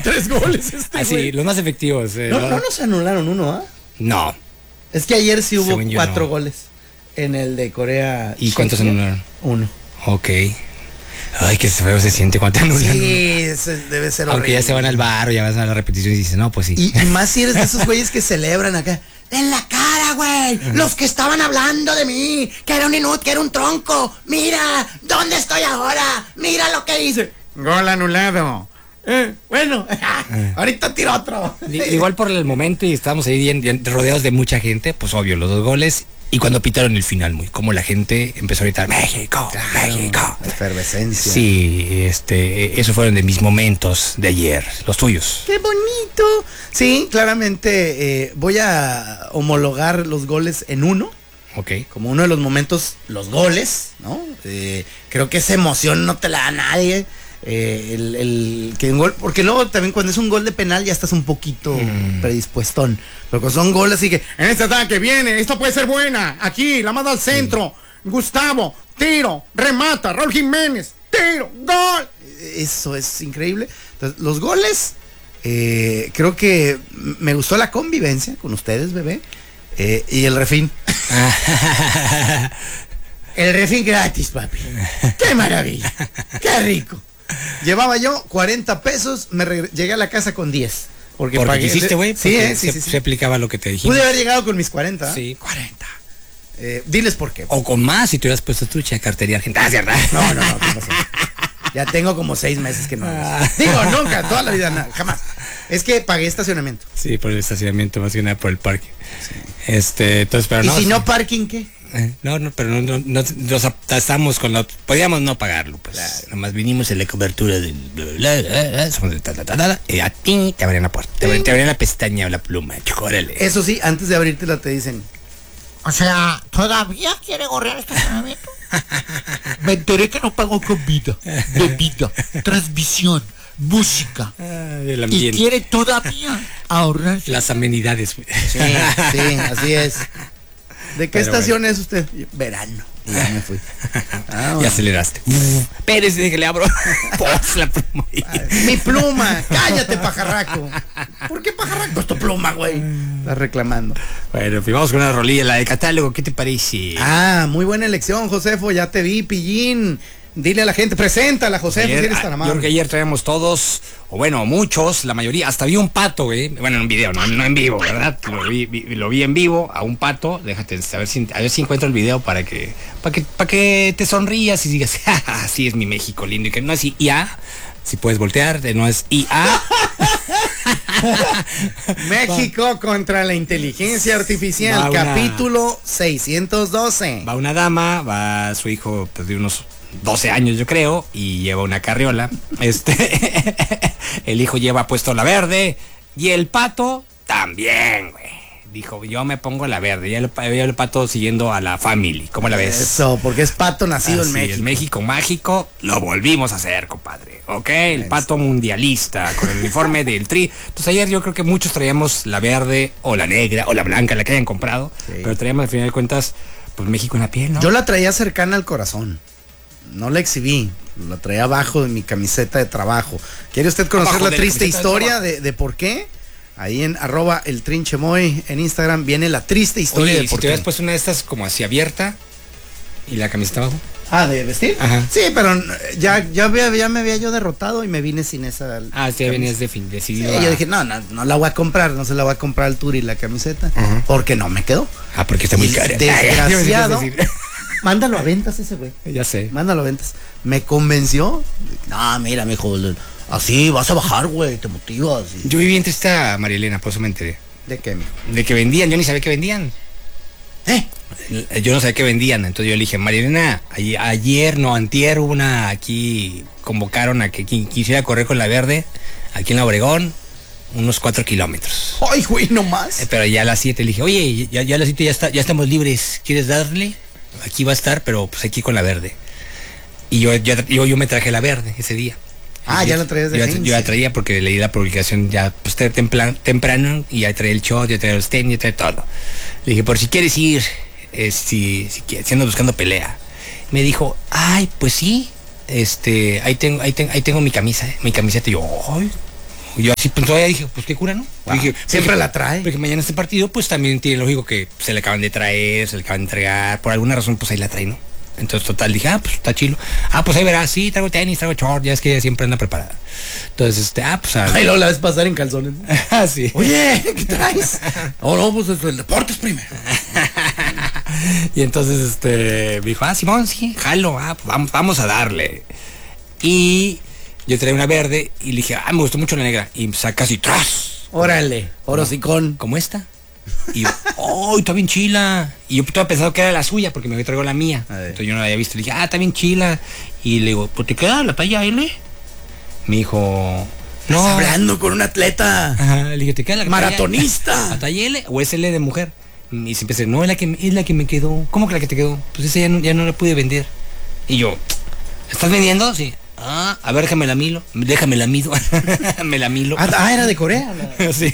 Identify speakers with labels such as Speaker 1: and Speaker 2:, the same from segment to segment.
Speaker 1: 3 goles
Speaker 2: sí, los más efectivos.
Speaker 1: No nos anularon uno, ¿ah?
Speaker 2: No.
Speaker 1: Es que ayer sí hubo 4
Speaker 2: no.
Speaker 1: goles en el de Corea.
Speaker 2: ¿Y cuántos anularon?
Speaker 1: 1.
Speaker 2: Ok. Ay, qué feo se siente cuando te anulan.
Speaker 1: Sí, debe ser horrible.
Speaker 2: Aunque ya se van al bar o ya van a la repetición y dicen, no, pues sí.
Speaker 1: Y más si eres de esos güeyes que celebran acá. En la cara, güey. Los que estaban hablando de mí. Que era un inútil, que era un tronco. Mira, ¿dónde estoy ahora? Mira lo que hice. Gol anulado. Bueno, ahorita tiro otro.
Speaker 2: Igual por el momento y estábamos ahí rodeados de mucha gente, pues obvio, los 2 goles. Y cuando pitaron el final, como la gente empezó a gritar, México, claro, México.
Speaker 1: Efervescencia.
Speaker 2: Sí, esos fueron de mis momentos de ayer, los tuyos.
Speaker 1: ¡Qué bonito! Sí, claramente voy a homologar los goles en uno.
Speaker 2: Ok.
Speaker 1: Como uno de los momentos, los goles, ¿no? Creo que esa emoción no te la da nadie. Que un gol, porque luego también cuando es un gol de penal ya estás un poquito predispuestón, pero cuando son goles así que en este ataque viene, esto puede ser buena, aquí la manda al centro, Gustavo, tiro, remata, Raúl Jiménez, tiro, gol, eso es increíble. Entonces, los goles, creo que me gustó la convivencia con ustedes, bebé, y el refín. El refín gratis, papi, qué maravilla, qué rico. Llevaba yo 40 pesos, llegué a la casa con 10.
Speaker 2: Porque pagué. ¿Hiciste, güey?
Speaker 1: Sí,
Speaker 2: se aplicaba lo que te dijimos.
Speaker 1: Pude haber llegado con mis 40.
Speaker 2: Sí.
Speaker 1: 40. Diles por qué.
Speaker 2: O con más si te hubieras puesto tu cartería argentina. ¿Verdad?
Speaker 1: No, ¿qué pasó? Ya tengo como 6 meses que no. Digo, nunca, toda la vida, jamás. Es que pagué estacionamiento.
Speaker 2: Sí, por el estacionamiento, más que nada por el parking. Sí. Entonces, pero
Speaker 1: ¿Y
Speaker 2: no.
Speaker 1: si no parking, qué?
Speaker 2: No, pero no nos atasamos con lo. Podíamos no pagarlo, pues. Claro. Nomás vinimos en la cobertura del. Y a ti te abrían la puerta. Te abrían la pestaña o la pluma. Órale.
Speaker 1: Eso sí, antes de abrírtela te dicen.
Speaker 3: O sea, ¿todavía quiere gorrear este estacionamiento? Me enteré que no pagó comida, bebida, transmisión, música. Y quiere todavía ahorrar
Speaker 2: las amenidades.
Speaker 1: Sí, así es. ¿De qué estación es usted? Verano. Y ya me fui.
Speaker 2: Y aceleraste. Pérez, que le abro. La pluma.
Speaker 1: Mi pluma. Cállate, pajarraco. ¿Por qué pajarraco? Pues tu pluma, güey. Estás reclamando.
Speaker 2: Bueno, pues vamos con una rolilla, la de catálogo. ¿Qué te parece?
Speaker 1: Muy buena elección, Josefo. Ya te vi, pillín. Dile a la gente, preséntala, Josefo, si eres tan amable.
Speaker 2: Yo creo que ayer traíamos todos, o bueno, muchos, la mayoría, hasta vi un pato, güey. Bueno, en un video, no en vivo, ¿verdad? Lo vi en vivo, a un pato. Déjate, a ver si encuentro el video para que te sonrías y digas, así es mi México lindo. Y que no es IA, si puedes voltear, no es IA.
Speaker 1: México contra la inteligencia artificial, capítulo 612.
Speaker 2: Va una dama, va su hijo, pues, de unos 12 años yo creo, y lleva una carriola. El hijo lleva puesto la verde y el pato también, güey. Dijo, yo me pongo la verde. Y el pato siguiendo a la family. ¿Cómo la ves?
Speaker 1: Eso, porque es pato nacido en México.
Speaker 2: El México mágico lo volvimos a hacer, compadre. Ok, el pato mundialista con el uniforme del Tri. Entonces ayer yo creo que muchos traíamos la verde o la negra o la blanca, la que hayan comprado. Sí. Pero traíamos al final de cuentas, pues México en la piel, ¿no?
Speaker 1: Yo la traía cercana al corazón. No la exhibí, la traía abajo de mi camiseta de trabajo. ¿Quiere usted conocer la triste historia de por qué? Ahí en @eltrinchemoy en Instagram viene la triste historia.
Speaker 2: Oye,
Speaker 1: de por
Speaker 2: si te hubieras puesto una de estas como así abierta y la camiseta abajo.
Speaker 1: ¿De vestir?
Speaker 2: Ajá.
Speaker 1: Sí, pero ya me había yo derrotado y me vine sin esa.
Speaker 2: Sí, venías decidido.
Speaker 1: Sí, yo dije, no la voy a comprar, no se la voy a comprar al Turi la camiseta, porque no me quedó.
Speaker 2: Porque está muy cara.
Speaker 1: Desgraciado. Mándalo a ventas ese güey.
Speaker 2: Ya sé.
Speaker 1: Mándalo a ventas. Me convenció. No, mira, mijo, así vas a bajar, güey, te motivas.
Speaker 2: Yo viví entre esta María Elena, por eso me enteré.
Speaker 1: ¿De qué, mijo?
Speaker 2: De que vendían, yo ni sabía que vendían. Yo no sabía que vendían, entonces yo le dije, María Elena, antier hubo una, aquí convocaron a que quien quisiera correr con la verde, aquí en la Obregón, unos 4 kilómetros.
Speaker 1: Ay, güey, no más.
Speaker 2: Pero ya a las 7 le dije, oye, ya a las 7 ya estamos libres, ¿quieres darle? Aquí va a estar, pero pues aquí con la verde. Y yo me traje la verde ese día.
Speaker 1: Ya la traías de
Speaker 2: Yo la traía porque leí la publicación ya pues temprano y ya traía el shot, ya traía los tenis, ya traía todo. Le dije, por si quieres ir, si andas buscando pelea. Me dijo, pues sí, ahí tengo mi camisa, mi camiseta. Y yo, Yo así pues, todavía dije, pues qué cura, ¿no?
Speaker 1: Wow.
Speaker 2: Dije,
Speaker 1: Siempre la trae.
Speaker 2: Porque mañana este partido, pues también tiene lógico que se le acaban de traer, se le acaban de entregar, por alguna razón, pues ahí la trae, ¿no? Entonces, total, dije, pues está chilo. Pues ahí verás, sí, traigo tenis, traigo short, ya es que ella siempre anda preparada. Entonces, pues...
Speaker 1: Ahí luego la ves pasar en calzones.
Speaker 2: Sí.
Speaker 1: Oye, ¿qué traes? No, pues el deporte es primero.
Speaker 2: Y entonces, me dijo, Simón, sí, jalo, pues vamos a darle. Y yo traía una verde y le dije, me gustó mucho la negra. Y saca así, ¡tras!
Speaker 1: Órale, orosicón.
Speaker 2: ¿Como esta? Y yo, está bien chila. Y yo estaba pensando que era la suya porque me traigo la mía. Entonces yo no la había visto. Le dije, está bien chila. Y le digo, ¿pues te queda la talla L? Me dijo, no.
Speaker 1: ¿Estás hablando con un atleta?
Speaker 2: Ajá, le dije, ¿te queda la
Speaker 1: maratonista?
Speaker 2: ¿La talla L o es L de mujer? Y se empezó, no, es la que me quedó. ¿Cómo que la que te quedó? Pues esa ya no la pude vender. Y yo, ¿estás vendiendo? Sí. A ver, déjame la mido. Me la milo.
Speaker 1: Era de Corea.
Speaker 2: Sí.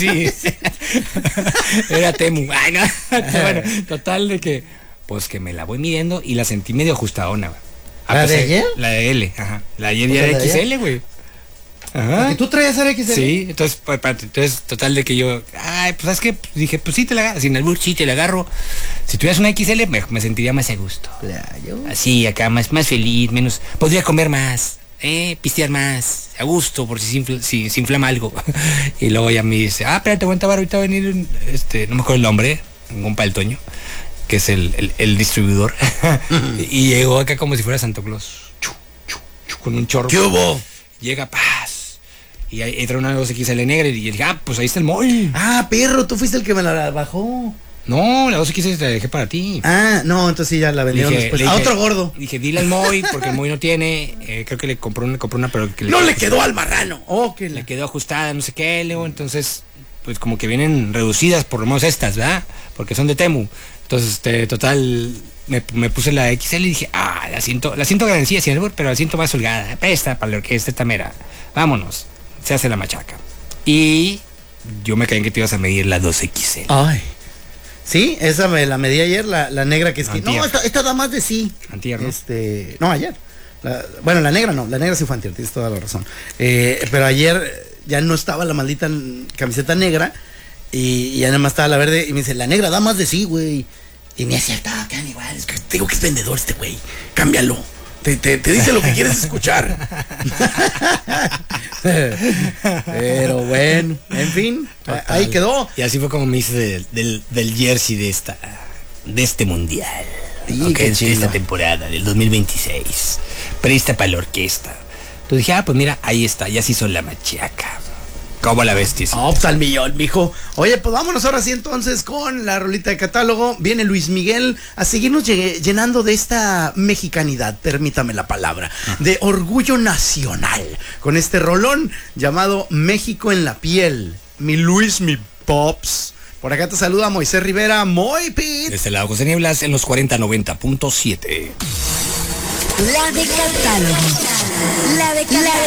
Speaker 2: Era Temu. Ay, no. Bueno, total de que, pues que me la voy midiendo y la sentí medio ajustadona.
Speaker 1: ¿La de ayer?
Speaker 2: La de L, ajá. La de ayer ya era XL, güey.
Speaker 1: Ajá. ¿Y tú traías el XL?
Speaker 2: Sí, entonces, total de que yo, pues es que dije, pues sí te la agarro, sin albur, sí te la agarro. Si tuvieras una XL me sentiría más a gusto.
Speaker 1: Claro.
Speaker 2: Así, acá, más feliz, menos, podría comer más, pistear más, a gusto, por si se inflama algo. Y luego ya me dice, espérate, aguanta, ahorita va a venir, no me acuerdo el nombre, un compa del Toño, que es el distribuidor. Y llegó acá como si fuera Santo Claus, con un chorro.
Speaker 1: ¿Qué hubo?
Speaker 2: Llega, paz. Y ahí entra una 2XL negra y dije, pues ahí está el Moy.
Speaker 1: Perro, tú fuiste el que me la bajó.
Speaker 2: No, la 2XL te la dejé para ti.
Speaker 1: No, entonces sí, ya la vendieron después. A otro gordo.
Speaker 2: Dije, dile al Moy, porque el Moy no tiene, creo que le compró una, pero que
Speaker 1: no le quedó al marrano.
Speaker 2: Que le quedó ajustada, no sé qué, Leo. Entonces, pues como que vienen reducidas, por lo menos estas, ¿verdad? Porque son de Temu. Entonces, total, me puse la XL y dije, la siento grandecilla, sin albur, pero la siento más holgada. Esta para la orquesta, esta mera. Vámonos. Se hace la machaca. Y yo me caí en que te ibas a medir la 2XL.
Speaker 1: Ay. Sí, esa me la medí ayer, la negra que es que. No, esta da más de sí.
Speaker 2: Antier, ¿no?
Speaker 1: No, ayer. La negra no, la negra sí fue antier, tienes toda la razón. Pero ayer ya no estaba la maldita camiseta negra y ya nada más estaba la verde y me dice, la negra da más de sí, güey. Y me decía, quedan igual, es que te digo que es vendedor este güey, cámbialo. Te dice lo que quieres escuchar. Pero bueno, en fin, total. Ahí quedó.
Speaker 2: Y así fue como me hice del jersey de este mundial. De esta temporada, del 2026. Presta para la orquesta. Entonces dije, pues mira, ahí está, ya se hizo la machaca. ¿Cómo la ves, tío?
Speaker 1: Pues al millón, mijo. Oye, pues vámonos ahora sí entonces con la rolita de catálogo. Viene Luis Miguel a seguirnos llenando de esta mexicanidad, permítame la palabra, de orgullo nacional, con este rolón llamado México en la piel. Mi Luis, mi Pops. Por acá te saluda Moisés Rivera, Moy Pit.
Speaker 2: De este lado, José Nieblas, en los 4090.7.
Speaker 4: La de catálogo. La de catálogo.